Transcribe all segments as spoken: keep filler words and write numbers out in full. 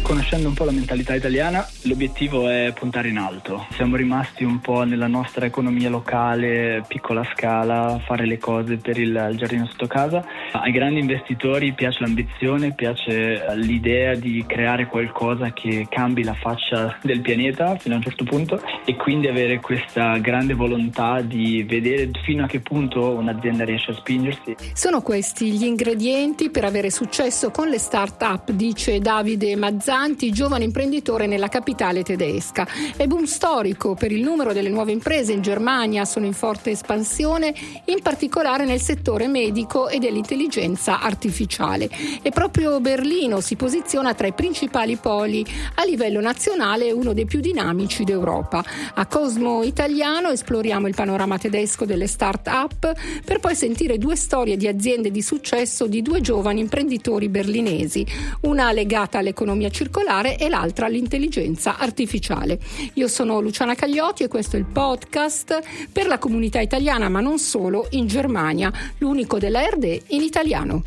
conoscendo un po' la mentalità italiana, l'obiettivo è puntare in alto. Siamo rimasti un po' nella nostra economia locale, piccola scala, fare le cose per il, il giardino sotto casa. Ai grandi investitori piace l'ambizione, piace l'idea di creare qualcosa che cambi la faccia del pianeta fino a un certo punto, e quindi avere questa grande volontà di vedere fino a che punto un'azienda riesce a spingersi. Sono questi gli ingredienti per avere successo con le start-up, dice Davide Mazzanti, giovane imprenditore nella capitale tedesca. È boom storico per il numero delle nuove imprese in Germania, sono in forte espansione, in particolare nel settore medico e dell'intelligenza artificiale. E proprio Berlino si posiziona tra i principali poli a livello nazionale e uno dei più dinamici d'Europa. A Cosmo Italiano esploriamo il panorama tedesco delle start-up per poi sentire due storie di aziende di successo di due giovani imprenditori berlinesi, una legata all'economia circolare e l'altra all'intelligenza artificiale. Io sono Luciana Cagliotti e questo è il podcast per la comunità italiana, ma non solo, in Germania, l'unico della R D in italiano.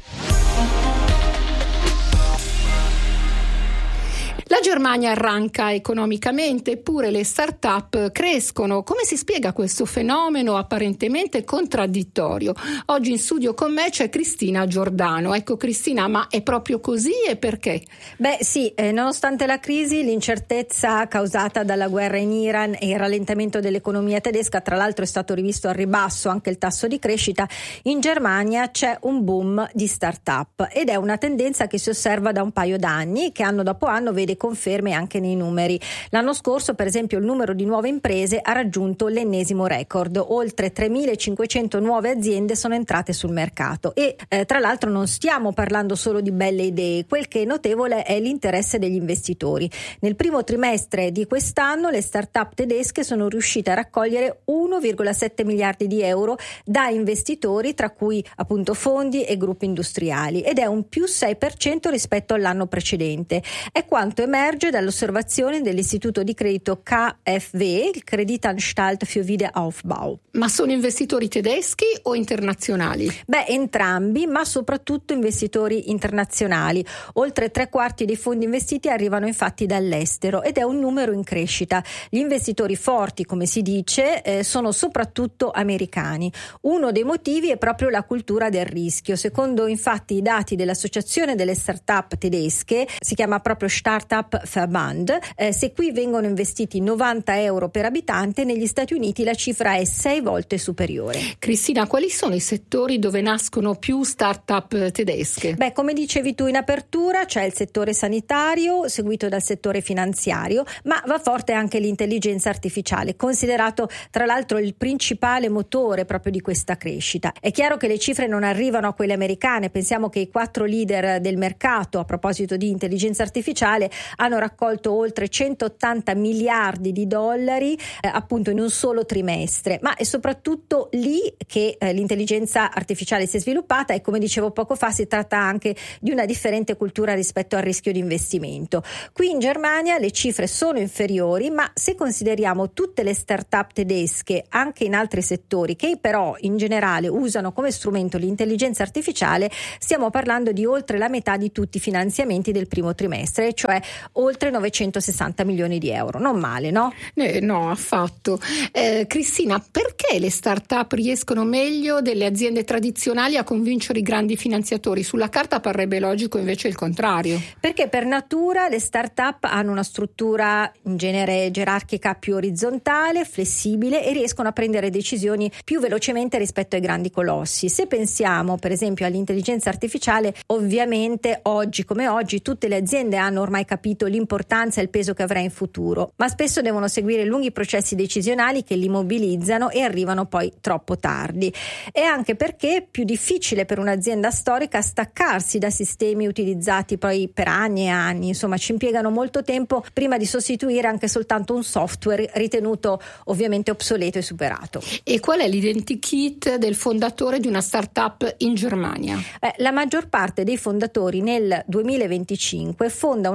La Germania arranca economicamente, eppure le start-up crescono. Come si spiega questo fenomeno apparentemente contraddittorio? Oggi in studio con me c'è Cristina Giordano. Ecco Cristina, ma è proprio così e perché? Beh sì, eh, nonostante la crisi, l'incertezza causata dalla guerra in Iran e il rallentamento dell'economia tedesca, tra l'altro è stato rivisto al ribasso anche il tasso di crescita, in Germania c'è un boom di start-up ed è una tendenza che si osserva da un paio d'anni, che anno dopo anno vede conferme anche nei numeri. L'anno scorso, per esempio, il numero di nuove imprese ha raggiunto l'ennesimo record. Oltre tremilacinquecento nuove aziende sono entrate sul mercato e eh, tra l'altro non stiamo parlando solo di belle idee. Quel che è notevole è l'interesse degli investitori. Nel primo trimestre di quest'anno le start-up tedesche sono riuscite a raccogliere uno virgola sette miliardi di euro da investitori, tra cui appunto fondi e gruppi industriali, ed è un più sei per cento rispetto all'anno precedente. È quanto emerge dall'osservazione dell'istituto di credito K F W, il Kreditanstalt für Wiederaufbau. Ma sono investitori tedeschi o internazionali? Beh, entrambi, ma soprattutto investitori internazionali. Oltre tre quarti dei fondi investiti arrivano infatti dall'estero ed è un numero in crescita. Gli investitori forti, come si dice, eh, sono soprattutto americani. Uno dei motivi è proprio la cultura del rischio. Secondo infatti i dati dell'Associazione delle Start-up tedesche, si chiama proprio Startup Verband, eh, se qui vengono investiti novanta euro per abitante, negli Stati Uniti la cifra è sei volte superiore. Cristina, quali sono i settori dove nascono più start-up tedesche? Beh, come dicevi tu in apertura, c'è il settore sanitario, seguito dal settore finanziario, ma va forte anche l'intelligenza artificiale, considerato tra l'altro il principale motore proprio di questa crescita. È chiaro che le cifre non arrivano a quelle americane. Pensiamo che i quattro leader del mercato, a proposito di intelligenza artificiale, hanno raccolto oltre centottanta miliardi di dollari eh, appunto in un solo trimestre, ma è soprattutto lì che eh, l'intelligenza artificiale si è sviluppata e, come dicevo poco fa, si tratta anche di una differente cultura rispetto al rischio di investimento. Qui in Germania le cifre sono inferiori, ma se consideriamo tutte le start-up tedesche anche in altri settori che però in generale usano come strumento l'intelligenza artificiale, stiamo parlando di oltre la metà di tutti i finanziamenti del primo trimestre, cioè oltre novecentosessanta milioni di euro. Non male, no? Eh, no, affatto. Eh, Cristina, perché le start-up riescono meglio delle aziende tradizionali a convincere i grandi finanziatori? Sulla carta parrebbe logico invece il contrario. Perché per natura le start-up hanno una struttura in genere gerarchica più orizzontale, flessibile e riescono a prendere decisioni più velocemente rispetto ai grandi colossi. Se pensiamo per esempio all'intelligenza artificiale, ovviamente oggi come oggi tutte le aziende hanno ormai capito l'importanza e il peso che avrà in futuro, ma spesso devono seguire lunghi processi decisionali che li mobilizzano e arrivano poi troppo tardi. E anche perché è più difficile per un'azienda storica staccarsi da sistemi utilizzati poi per anni e anni, insomma ci impiegano molto tempo prima di sostituire anche soltanto un software ritenuto ovviamente obsoleto e superato. E qual è l'identikit del fondatore di una startup in Germania? Eh, la maggior parte dei fondatori nel duemilaventicinque fonda una startup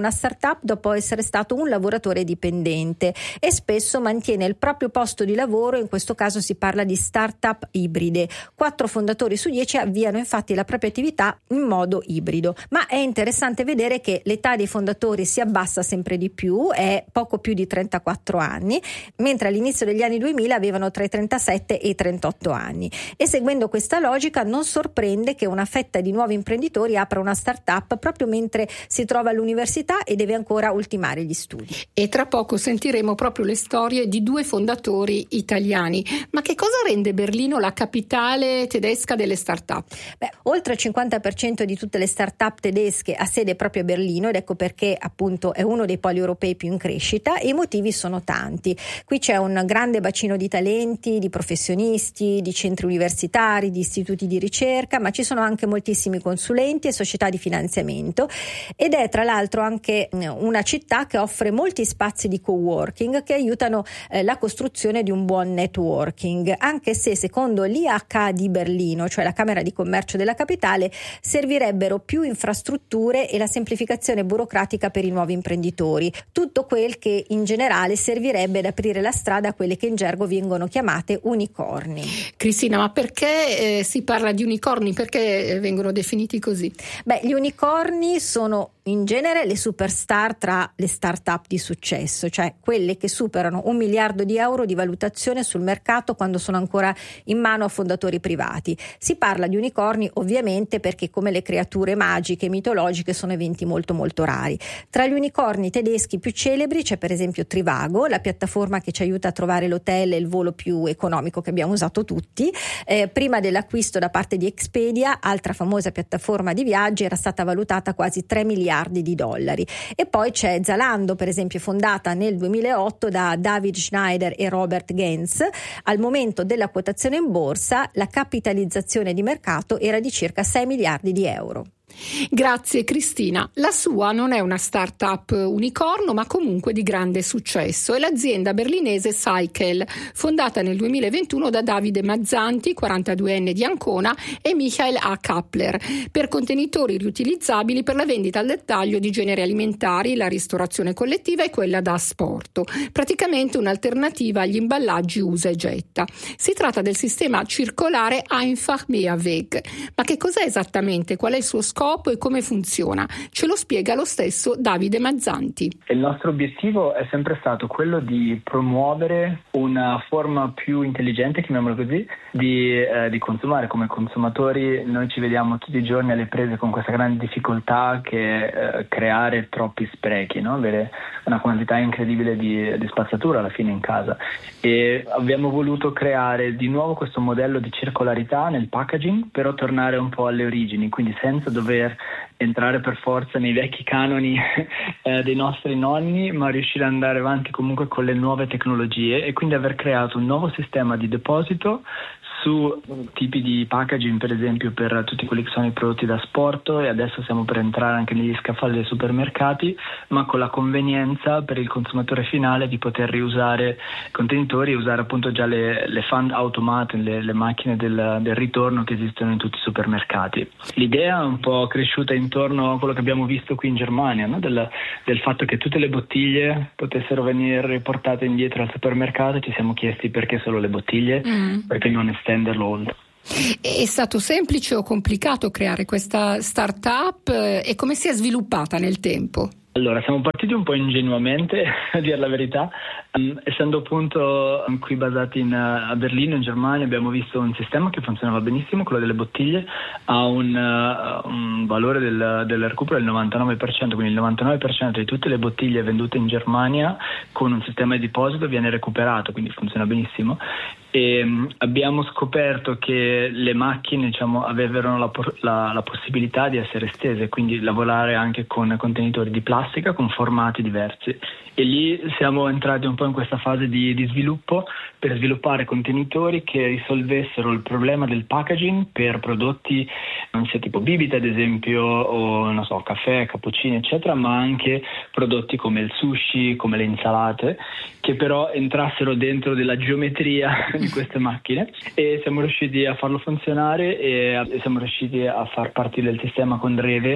start-up dopo essere stato un lavoratore dipendente e spesso mantiene il proprio posto di lavoro. In questo caso si parla di start-up ibride. Quattro fondatori su dieci avviano infatti la propria attività in modo ibrido, ma è interessante vedere che l'età dei fondatori si abbassa sempre di più, è poco più di trentaquattro anni, mentre all'inizio degli anni duemila avevano tra i trentasette e i trentotto anni. E seguendo questa logica non sorprende che una fetta di nuovi imprenditori apra una start-up proprio mentre si trova all'università e deve ancora ultimare gli studi. E tra poco sentiremo proprio le storie di due fondatori italiani. Ma che cosa rende Berlino la capitale tedesca delle start-up? Beh, oltre il cinquanta per cento di tutte le start-up tedesche ha sede proprio a Berlino, ed ecco perché appunto è uno dei poli europei più in crescita, e i motivi sono tanti. Qui c'è un grande bacino di talenti, di professionisti, di centri universitari, di istituti di ricerca, ma ci sono anche moltissimi consulenti e società di finanziamento, ed è tra l'altro anche una città che offre molti spazi di coworking che aiutano eh, la costruzione di un buon networking, anche se secondo l'I H di Berlino, cioè la Camera di Commercio della capitale, servirebbero più infrastrutture e la semplificazione burocratica per i nuovi imprenditori, tutto quel che in generale servirebbe ad aprire la strada a quelle che in gergo vengono chiamate unicorni. Cristina, ma perché eh, si parla di unicorni? Perché vengono definiti così? Beh, gli unicorni sono in genere le superstar tra le start-up di successo, cioè quelle che superano un miliardo di euro di valutazione sul mercato quando sono ancora in mano a fondatori privati. Si parla di unicorni ovviamente perché, come le creature magiche e mitologiche, sono eventi molto molto rari. Tra gli unicorni tedeschi più celebri c'è per esempio Trivago, la piattaforma che ci aiuta a trovare l'hotel e il volo più economico che abbiamo usato tutti. Eh, prima dell'acquisto da parte di Expedia, altra famosa piattaforma di viaggi, era stata valutata quasi tre miliardi di dollari. E poi c'è Zalando, per esempio, fondata nel duemilaotto da David Schneider e Robert Gens. Al momento della quotazione in borsa la capitalizzazione di mercato era di circa sei miliardi di euro. Grazie Cristina. La sua non è una start-up unicorno, ma comunque di grande successo. È l'azienda berlinese Cycle, fondata nel duemilaventuno da Davide Mazzanti, quarantaduenne di Ancona, e Michael A. Kappler, per contenitori riutilizzabili per la vendita al dettaglio di generi alimentari, la ristorazione collettiva e quella da asporto. Praticamente un'alternativa agli imballaggi usa e getta. Si tratta del sistema circolare Einfach Mehrweg. Ma che cos'è esattamente? Qual è il suo scopo e come funziona? Ce lo spiega lo stesso Davide Mazzanti. Il nostro obiettivo è sempre stato quello di promuovere una forma più intelligente, chiamiamola così, di, eh, di consumare. Come consumatori noi ci vediamo tutti i giorni alle prese con questa grande difficoltà che è eh, creare troppi sprechi, no? Avere una quantità incredibile di, di spazzatura alla fine in casa, e abbiamo voluto creare di nuovo questo modello di circolarità nel packaging, però tornare un po' alle origini, quindi senza dover entrare per forza nei vecchi canoni eh, dei nostri nonni, ma riuscire ad andare avanti comunque con le nuove tecnologie, e quindi aver creato un nuovo sistema di deposito su tipi di packaging, per esempio per tutti quelli che sono i prodotti da asporto, e adesso stiamo per entrare anche negli scaffali dei supermercati, ma con la convenienza per il consumatore finale di poter riusare contenitori e usare appunto già le, le fund automate, le, le macchine del, del ritorno che esistono in tutti i supermercati. L'idea è un po' cresciuta intorno a quello che abbiamo visto qui in Germania, no? del, del fatto che tutte le bottiglie potessero venire riportate indietro al supermercato. Ci siamo chiesti perché solo le bottiglie, mm. perché non estenderlo. È stato semplice o complicato creare questa startup e come si è sviluppata nel tempo? Allora, siamo partiti un po' ingenuamente, a dire la verità, um, essendo appunto qui basati in, a Berlino, in Germania. Abbiamo visto un sistema che funzionava benissimo, quello delle bottiglie, ha un, uh, un valore del, del recupero del novantanove per cento, quindi il novantanove per cento di tutte le bottiglie vendute in Germania con un sistema di deposito viene recuperato, quindi funziona benissimo. E um, abbiamo scoperto che le macchine, diciamo, avevano la, la, la possibilità di essere estese, quindi lavorare anche con contenitori di plastica con formati diversi, e lì siamo entrati un po' in questa fase di, di sviluppo per sviluppare contenitori che risolvessero il problema del packaging per prodotti, non sia tipo bibite ad esempio, o non so, caffè, cappuccini eccetera, ma anche prodotti come il sushi, come le insalate, che però entrassero dentro della geometria di queste macchine, e siamo riusciti a farlo funzionare, e siamo riusciti a far partire il sistema con Rewe,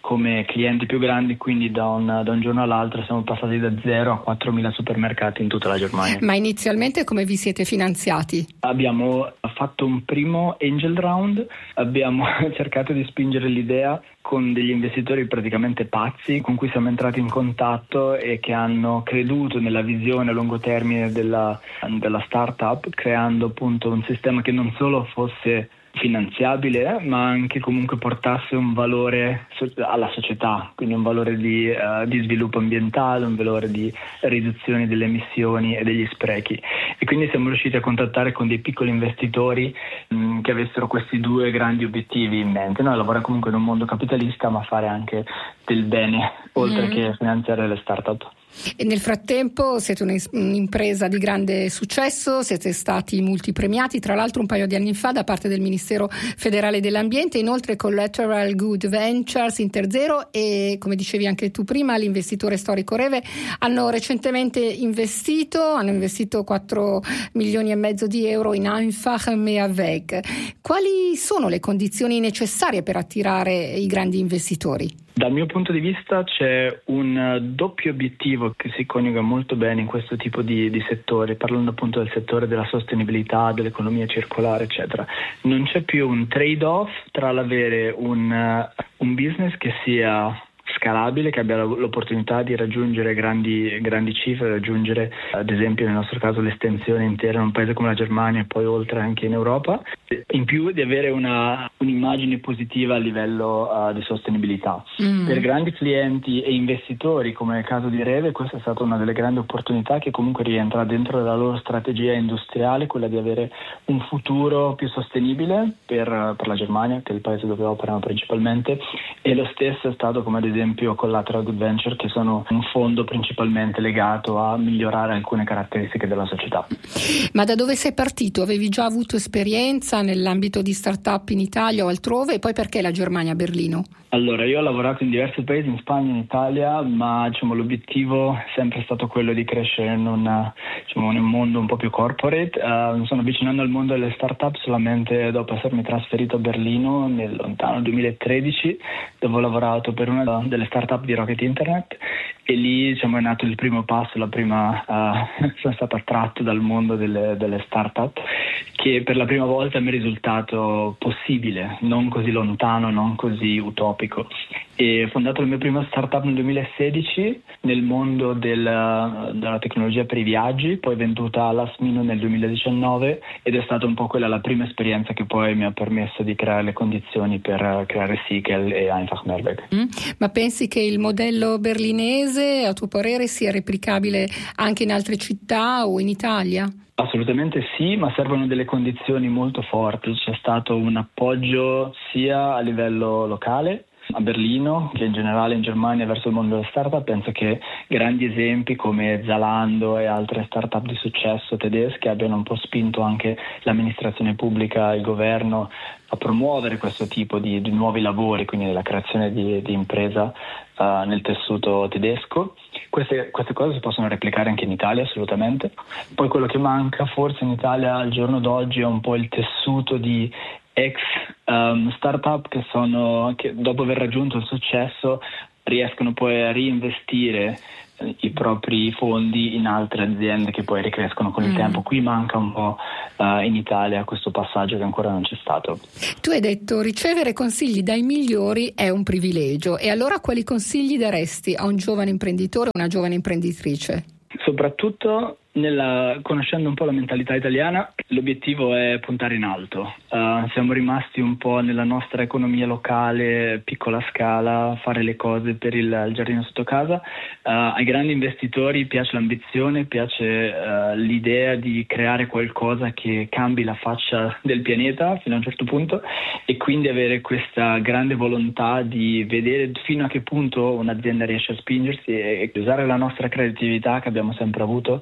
come clienti più grandi, quindi da un, da un giorno all'altro siamo passati da zero a quattromila supermercati in tutta la Germania. Ma inizialmente come vi siete finanziati? Abbiamo fatto un primo angel round, abbiamo cercato di spingere l'idea con degli investitori praticamente pazzi con cui siamo entrati in contatto e che hanno creduto nella visione a lungo termine della, della startup, creando appunto un sistema che non solo fosse finanziabile, ma anche comunque portasse un valore so- alla società, quindi un valore di, uh, di sviluppo ambientale, un valore di riduzione delle emissioni e degli sprechi. E quindi siamo riusciti a contattare con dei piccoli investitori mh, che avessero questi due grandi obiettivi in mente, no? Lavorare comunque in un mondo capitalista, ma fare anche del bene, oltre mm. che finanziare le start-up. E nel frattempo siete un'impresa di grande successo, siete stati multipremiati, tra l'altro un paio di anni fa da parte del Ministero federale dell'Ambiente, inoltre Collateral Good Ventures, Interzero e, come dicevi anche tu prima, l'investitore storico Reve hanno recentemente investito, hanno investito quattro milioni e mezzo di euro in Einfach mehr Weg. Quali sono le condizioni necessarie per attirare i grandi investitori? Dal mio punto di vista c'è un doppio obiettivo che si coniuga molto bene in questo tipo di, di settore, parlando appunto del settore della sostenibilità, dell'economia circolare, eccetera. Non c'è più un trade-off tra l'avere un, un business che sia scalabile, che abbia l'opportunità di raggiungere grandi, grandi cifre, raggiungere ad esempio nel nostro caso l'estensione intera in un paese come la Germania e poi oltre anche in Europa, in più di avere una, un'immagine positiva a livello uh, di sostenibilità. Mm. Per grandi clienti e investitori come nel caso di Reve questa è stata una delle grandi opportunità che comunque rientra dentro la loro strategia industriale, quella di avere un futuro più sostenibile per, per la Germania, che è il paese dove operano principalmente, e lo stesso è stato come ad esempio esempio Collateral Good Venture, che sono un fondo principalmente legato a migliorare alcune caratteristiche della società. Ma da dove sei partito? Avevi già avuto esperienza nell'ambito di start-up in Italia o altrove? E poi perché la Germania a Berlino? Allora, io ho lavorato in diversi paesi, in Spagna, in Italia, ma diciamo, l'obiettivo è sempre stato quello di crescere in, una, diciamo, in un mondo un po' più corporate. Uh, mi sono avvicinando al mondo delle start-up solamente dopo essermi trasferito a Berlino nel lontano duemilatredici, dove ho lavorato per una delle start-up di Rocket Internet, e lì diciamo, è nato il primo passo, la prima uh, sono stato attratto dal mondo delle, delle start-up, che per la prima volta mi è risultato possibile, non così lontano, non così utopico. E ho fondato il mio primo startup nel duemilasedici nel mondo del, della tecnologia per i viaggi, poi venduta a Lastminute nel duemiladiciannove, ed è stata un po' quella la prima esperienza che poi mi ha permesso di creare le condizioni per creare Sikel e Einfach mehr Weg. Mm, ma pensi che il modello berlinese, a tuo parere, sia replicabile anche in altre città o in Italia? Assolutamente sì, ma servono delle condizioni molto forti. C'è stato un appoggio sia a livello locale, a Berlino, che in generale in Germania verso il mondo delle startup. Penso che grandi esempi come Zalando e altre startup di successo tedesche abbiano un po' spinto anche l'amministrazione pubblica e il governo a promuovere questo tipo di, di nuovi lavori, quindi la creazione di, di impresa uh, nel tessuto tedesco. Queste, queste cose si possono replicare anche in Italia, assolutamente. Poi quello che manca forse in Italia al giorno d'oggi è un po' il tessuto di ex um, startup che sono che dopo aver raggiunto il successo riescono poi a reinvestire eh, i propri fondi in altre aziende che poi ricrescono con il mm. tempo. Qui manca un po' uh, in Italia questo passaggio che ancora non c'è stato. Tu hai detto ricevere consigli dai migliori è un privilegio, e allora quali consigli daresti a un giovane imprenditore o una giovane imprenditrice? Soprattutto nella, conoscendo un po' la mentalità italiana, l'obiettivo è puntare in alto. Uh, siamo rimasti un po' nella nostra economia locale, piccola scala, fare le cose per il, il giardino sotto casa. Uh, ai grandi investitori piace l'ambizione, piace uh, l'idea di creare qualcosa che cambi la faccia del pianeta fino a un certo punto, e quindi avere questa grande volontà di vedere fino a che punto un'azienda riesce a spingersi e, e usare la nostra creatività che abbiamo sempre avuto per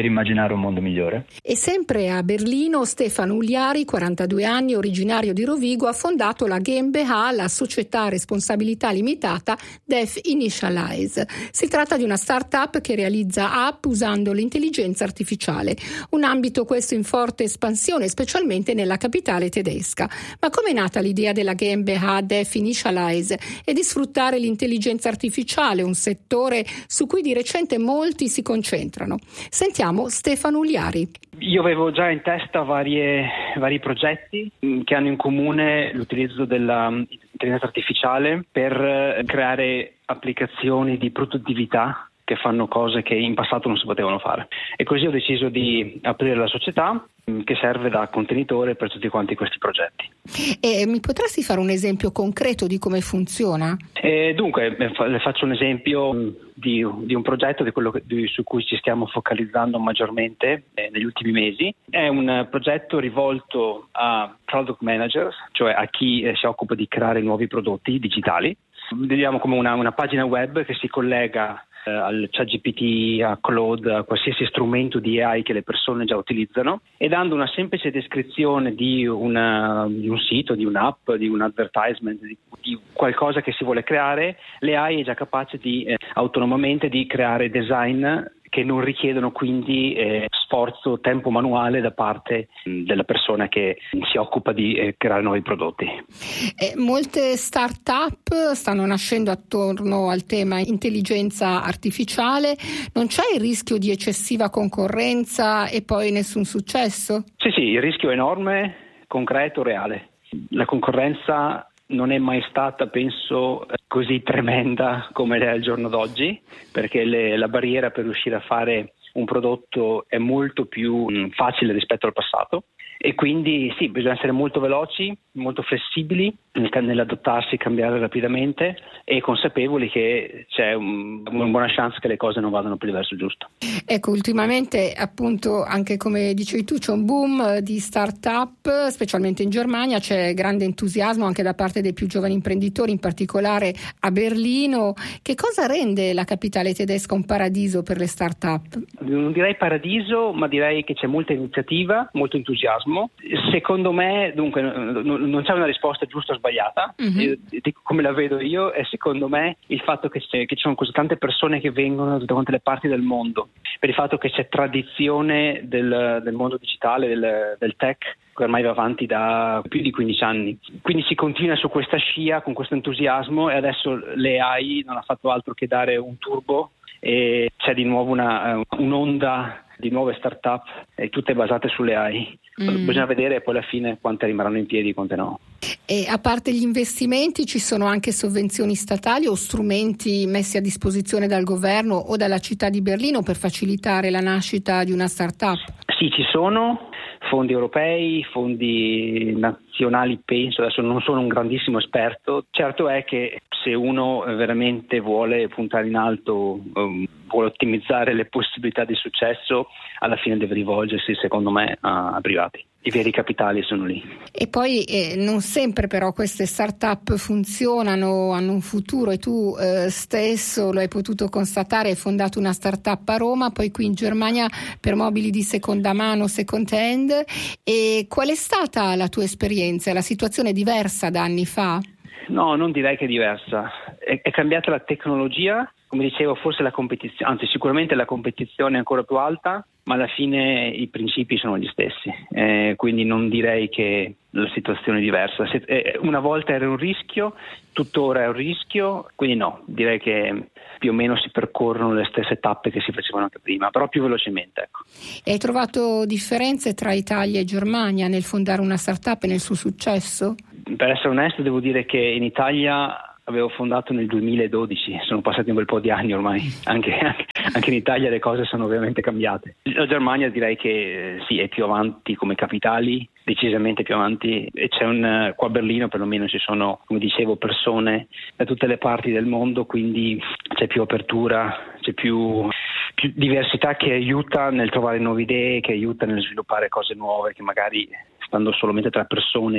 immaginare un mondo migliore. E sempre a Berlino, Stefano Ugliari, quarantadue anni, originario di Rovigo, ha fondato la GmbH, la società a responsabilità limitata Def Initialize. Si tratta di una start-up che realizza app usando l'intelligenza artificiale, un ambito questo in forte espansione, specialmente nella capitale tedesca. Ma come è nata l'idea della GmbH Def Initialize e di sfruttare l'intelligenza artificiale, un settore su cui di recente molti si concentrano? Sentiamo Stefano Ugliari. Io avevo già in testa varie, vari progetti che hanno in comune l'utilizzo dell'intelligenza artificiale per creare applicazioni di produttività che fanno cose che in passato non si potevano fare. E così ho deciso di aprire la società che serve da contenitore per tutti quanti questi progetti. E mi potresti fare un esempio concreto di come funziona? E dunque, le faccio un esempio di, di un progetto di quello che, di, su cui ci stiamo focalizzando maggiormente eh, negli ultimi mesi. È un progetto rivolto a product managers, cioè a chi eh, si occupa di creare nuovi prodotti digitali. Vediamo come una, una pagina web che si collega eh, al ChatGPT, a Claude, a qualsiasi strumento di A I che le persone già utilizzano, e dando una semplice descrizione di, una, di un sito, di un'app, di un advertisement, di, di qualcosa che si vuole creare, l'A I è già capace di eh, autonomamente di creare design che non richiedono quindi eh, sforzo, tempo manuale da parte mh, della persona che si occupa di eh, creare nuovi prodotti. Eh, molte start-up stanno nascendo attorno al tema intelligenza artificiale. Non c'è il rischio di eccessiva concorrenza e poi nessun successo? Sì, sì, il rischio è enorme, concreto, reale. La concorrenza non è mai stata, penso, così tremenda come è al giorno d'oggi, perché le, la barriera per riuscire a fare un prodotto è molto più mh, facile rispetto al passato, e quindi sì, bisogna essere molto veloci, molto flessibili nel, nell'adattarsi, cambiare rapidamente e consapevoli che c'è un, una buona chance che le cose non vadano per il verso giusto. Ecco, ultimamente appunto, anche come dicevi tu, c'è un boom di start-up, specialmente in Germania, c'è grande entusiasmo anche da parte dei più giovani imprenditori, in particolare a Berlino. Che cosa rende la capitale tedesca un paradiso per le start-up? Non direi paradiso, ma direi che c'è molta iniziativa, molto entusiasmo. Secondo me, dunque, non c'è una risposta giusta o sbagliata. Mm-hmm. Come la vedo io, è secondo me il fatto che, c'è, che ci sono così tante persone che vengono da tutte quante le parti del mondo, per il fatto che c'è tradizione del, del mondo digitale, del, del tech, che ormai va avanti da più di quindici anni. Quindi si continua su questa scia con questo entusiasmo, e adesso l'A I non ha fatto altro che dare un turbo, e c'è di nuovo una, un'onda di nuove start-up, e tutte basate sulle A I. Mm. Bisogna vedere poi alla fine quante rimarranno in piedi e quante no. E a parte gli investimenti, ci sono anche sovvenzioni statali o strumenti messi a disposizione dal governo o dalla città di Berlino per facilitare la nascita di una start-up? Sì, ci sono fondi europei, fondi nazionali, penso, adesso non sono un grandissimo esperto. Certo è che se uno veramente vuole puntare in alto, um, vuole ottimizzare le possibilità di successo, alla fine deve rivolgersi, secondo me, a, a privati. I veri capitali sono lì. E poi eh, non sempre però queste start-up funzionano, hanno un futuro, e tu eh, stesso lo hai potuto constatare, hai fondato una start-up a Roma, poi qui in Germania per mobili di seconda mano, second hand. E qual è stata la tua esperienza? La situazione è diversa da anni fa? No, non direi che è diversa. È, è cambiata la tecnologia, come dicevo, forse la competizione, anzi sicuramente la competizione è ancora più alta, ma alla fine i principi sono gli stessi, eh, quindi non direi che la situazione è diversa. Se, eh, una volta era un rischio, tuttora è un rischio, quindi no, direi che più o meno si percorrono le stesse tappe che si facevano anche prima, però più velocemente. Ecco. E hai trovato differenze tra Italia e Germania nel fondare una startup e nel suo successo? Per essere onesto devo dire che in Italia avevo fondato nel duemiladodici, sono passati un bel po' di anni ormai, anche, anche, anche in Italia le cose sono ovviamente cambiate. La Germania direi che sì, è più avanti come capitali, decisamente più avanti, e c'è un, qua a Berlino perlomeno ci sono, come dicevo, persone da tutte le parti del mondo, quindi c'è più apertura, c'è più, più diversità che aiuta nel trovare nuove idee, che aiuta nel sviluppare cose nuove che magari stando solamente tra persone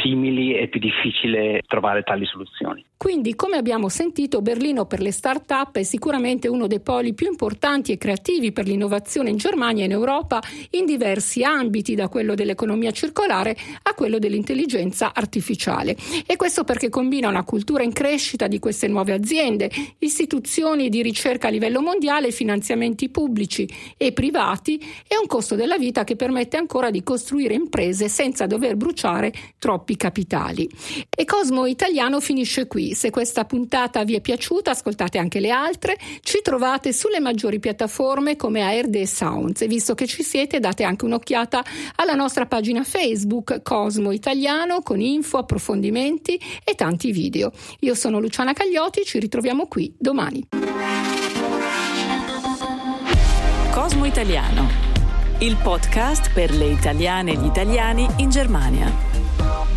simili è più difficile trovare tali soluzioni. Quindi, come abbiamo sentito, Berlino per le start-up è sicuramente uno dei poli più importanti e creativi per l'innovazione in Germania e in Europa in diversi ambiti, da quello dell'economia circolare a quello dell'intelligenza artificiale. E questo perché combina una cultura in crescita di queste nuove aziende, istituzioni di ricerca a livello mondiale, finanziamenti pubblici e privati e un costo della vita che permette ancora di costruire imprese senza dover bruciare troppi capitali. E Cosmo Italiano finisce qui. Se questa puntata vi è piaciuta, ascoltate anche le altre. Ci trovate sulle maggiori piattaforme come A R D e Sounds, e visto che ci siete date anche un'occhiata alla nostra pagina Facebook Cosmo Italiano con info, approfondimenti e tanti video. Io sono Luciana Cagliotti, ci ritroviamo qui domani. Cosmo Italiano, il podcast per le italiane e gli italiani in Germania.